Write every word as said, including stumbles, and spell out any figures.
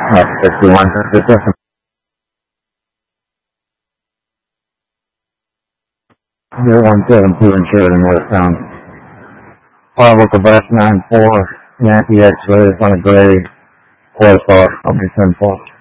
That's fifty-one fifty-two. zero one seven two in Sheridan, West Town. Bravo Quebec nine four, Yankee X-ray on a gray, four star, I'll be ten four.